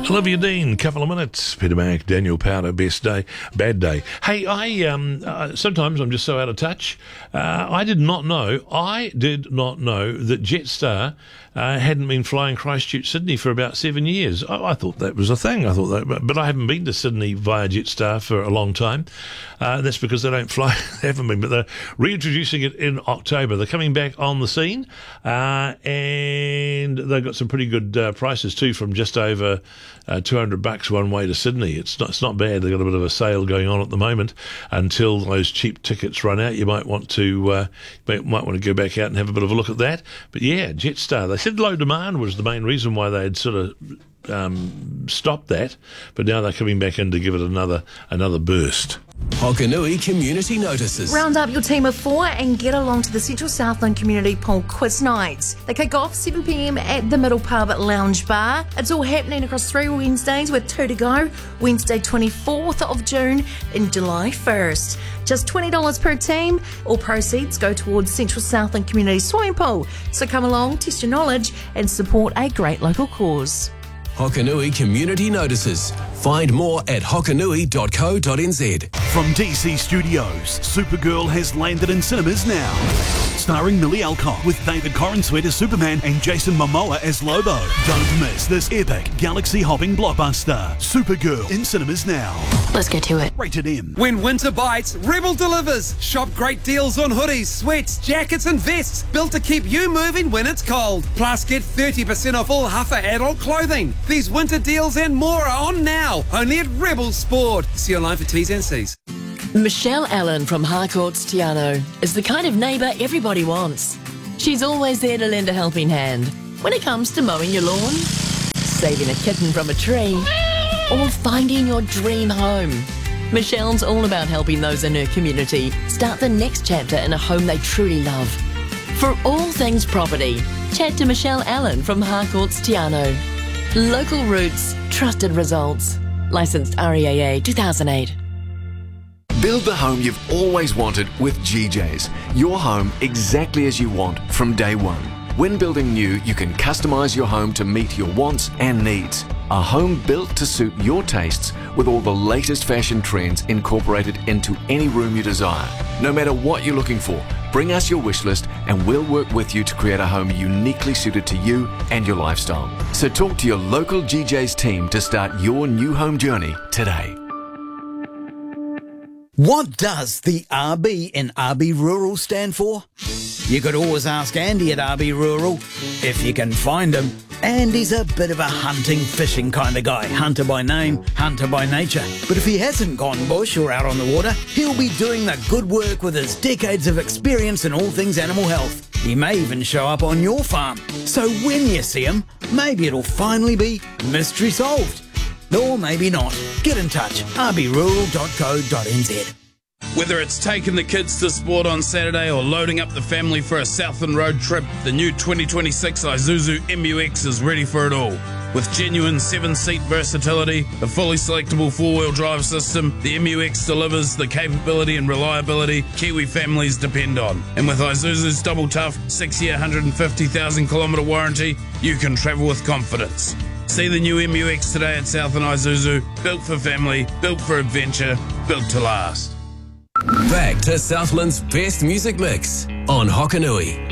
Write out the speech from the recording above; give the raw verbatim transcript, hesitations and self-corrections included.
Olivia Dean, couple of minutes. Peter Mac, Daniel Powder, best day, bad day. Hey, I um, uh, sometimes I'm just so out of touch. Uh, I did not know, I did not know that Jetstar uh, hadn't been flying Christchurch, Sydney for about seven years. I, I thought that was a thing. I thought that, but, but I haven't been to Sydney via Jetstar for a long time. Uh, that's because they don't fly. They haven't been, but they're reintroducing it in October. They're coming back on the scene, uh, and they've got some pretty good uh, prices too, from just over Uh, two hundred bucks one way to Sydney. It's not, it's not bad. They've got a bit of a sale going on at the moment. Until those cheap tickets run out, you might want to uh, might, might want to go back out and have a bit of a look at that. But yeah, Jetstar. They said low demand was the main reason why they had sort of um, stopped that, but now they're coming back in to give it another another burst. Hokanui Community Notices. Round up your team of four and get along to the Central Southland Community Pool Quiz Nights. They kick off seven p.m. at the Middle Pub Lounge Bar. It's all happening across three Wednesdays with two to go. Wednesday twenty-fourth of June and July first. Just twenty dollars per team. All proceeds go towards Central Southland Community Swimming Pool. So come along, test your knowledge and support a great local cause. Hokanui Community Notices. Find more at hokanui dot co dot n z. From D C Studios, Supergirl has landed in cinemas now. Starring Millie Alcock with David Corenswet as Superman and Jason Momoa as Lobo. Don't miss this epic galaxy-hopping blockbuster. Supergirl in cinemas now. Let's get to it. Rated M. When winter bites, Rebel delivers. Shop great deals on hoodies, sweats, jackets and vests, built to keep you moving when it's cold. Plus, get thirty percent off all Huffer adult clothing. These winter deals and more are on now, only at Rebel Sport. See online for T's and C's. Michelle Allen from Harcourts Tiano is the kind of neighbour everybody wants. She's always there to lend a helping hand when it comes to mowing your lawn, saving a kitten from a tree, or finding your dream home. Michelle's all about helping those in her community start the next chapter in a home they truly love. For all things property, chat to Michelle Allen from Harcourts Tiano. Local roots, trusted results. Licensed R E A A two thousand eight. Build the home you've always wanted with G J's. Your home exactly as you want from day one. When building new, you can customise your home to meet your wants and needs. A home built to suit your tastes with all the latest fashion trends incorporated into any room you desire. No matter what you're looking for, bring us your wish list and we'll work with you to create a home uniquely suited to you and your lifestyle. So talk to your local G J's team to start your new home journey today. What does the R B in R B Rural stand for? You could always ask Andy at R B Rural, if you can find him. Andy's a bit of a hunting, fishing kind of guy. Hunter by name, hunter by nature. But if he hasn't gone bush or out on the water, he'll be doing the good work with his decades of experience in all things animal health. He may even show up on your farm. So when you see him, maybe it'll finally be mystery solved. Or maybe not. Get in touch. r b rural dot co dot n z. Whether it's taking the kids to sport on Saturday or loading up the family for a Southland road trip, the new twenty twenty-six Isuzu M U X is ready for it all. With genuine seven-seat versatility, a fully selectable four-wheel drive system, the M U X delivers the capability and reliability Kiwi families depend on. And with Isuzu's double tough six-year, one hundred fifty thousand kilometre warranty, you can travel with confidence. See the new M U X today at Southland Isuzu, built for family, built for adventure, built to last. Back to Southland's best music mix on Hokanui.